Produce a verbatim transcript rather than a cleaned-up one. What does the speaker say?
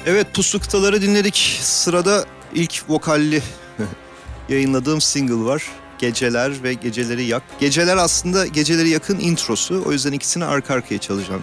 Evet, Puslu Kıtaları dinledik. Sırada ilk vokalli yayınladığım single var. Geceler ve Geceleri Yak. Geceler aslında Geceleri Yak'ın introsu. O yüzden ikisini arka arkaya çalacağım